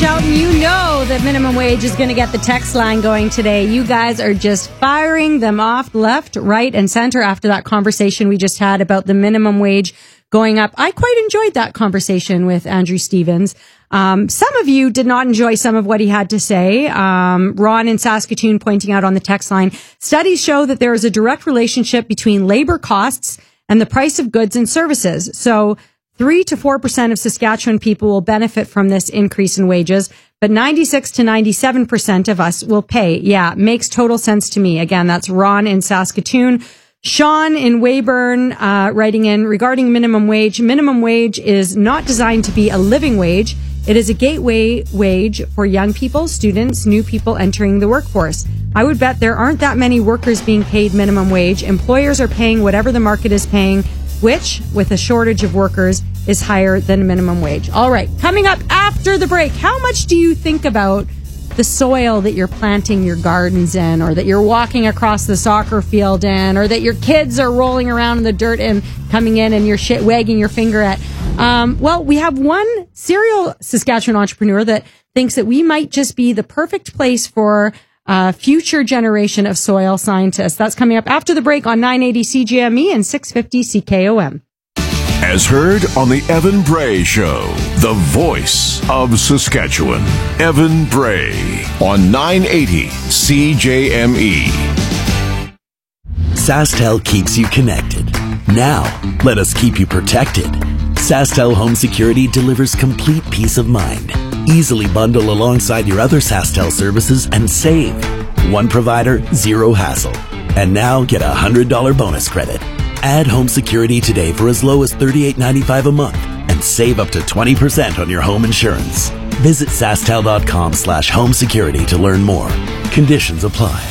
Shelton, you know that minimum wage is going to get the text line going today. You guys are just firing them off left, right, and center after that conversation we just had about the minimum wage going up. I quite enjoyed that conversation with Andrew Stevens. Some of you did not enjoy some of what he had to say. Ron in Saskatoon pointing out on the text line, studies show that there is a direct relationship between labor costs and the price of goods and services. So 3 to 4% of Saskatchewan people will benefit from this increase in wages, but 96 to 97% of us will pay. Yeah, makes total sense to me. Again, that's Ron in Saskatoon. Sean in Weyburn writing in regarding minimum wage. Minimum wage is not designed to be a living wage. It is a gateway wage for young people, students, new people entering the workforce. I would bet there aren't that many workers being paid minimum wage. Employers are paying whatever the market is paying, which, with a shortage of workers, is higher than minimum wage. All right, coming up after the break, how much do you think about the soil that you're planting your gardens in, or that you're walking across the soccer field in, or that your kids are rolling around in the dirt and coming in and you're wagging your finger at? Well, we have one serial Saskatchewan entrepreneur that thinks that we might just be the perfect place for a future generation of soil scientists. That's coming up after the break on 980 CJME and 650 CKOM. As heard on the Evan Bray Show, the voice of Saskatchewan. Evan Bray on 980 CJME. SaskTel keeps you connected. Now, let us keep you protected. SaskTel Home Security delivers complete peace of mind. Easily bundle alongside your other SaskTel services and save. One provider, zero hassle. And now get a $100 bonus credit. Add home security today for as low as $38.95 a month and save up to 20% on your home insurance. Visit SaskTel.com/home security to learn more. Conditions apply.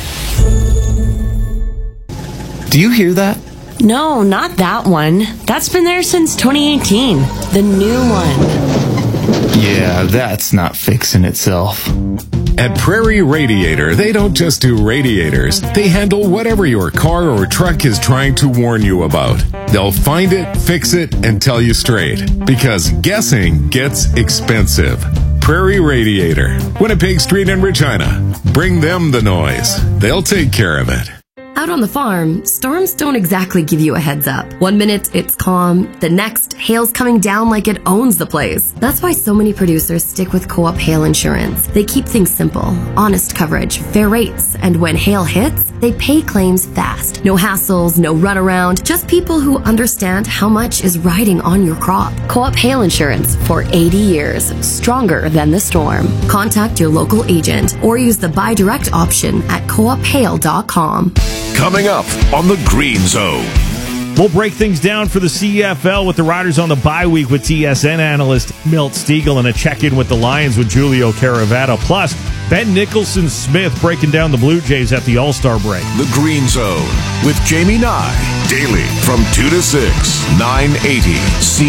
Do you hear that? No, not that one. That's been there since 2018. The new one. Yeah, that's not fixing itself. At Prairie Radiator, they don't just do radiators. They handle whatever your car or truck is trying to warn you about. They'll find it, fix it, and tell you straight. Because guessing gets expensive. Prairie Radiator, Winnipeg Street in Regina. Bring them the noise. They'll take care of it. Out on the farm, storms don't exactly give you a heads up. One minute it's calm, the next, hail's coming down like it owns the place. That's why so many producers stick with Co-op Hail Insurance. They keep things simple, honest coverage, fair rates, and when hail hits, they pay claims fast. No hassles, no runaround, just people who understand how much is riding on your crop. Co-op Hail Insurance for 80 years, stronger than the storm. Contact your local agent or use the buy direct option at coophail.com. Coming up on the Green Zone. We'll break things down for the CFL with the Riders on the bye week with TSN analyst Milt Stiegel and a check-in with the Lions with Julio Caravetta. Plus, Ben Nicholson-Smith breaking down the Blue Jays at the All-Star break. The Green Zone with Jamie Nye. Daily from 2 to 6, 980 C.